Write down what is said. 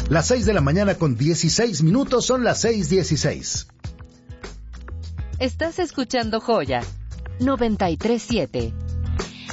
Las 6 de la mañana con 16 minutos, son las 6:16. Estás escuchando Joya 93.7.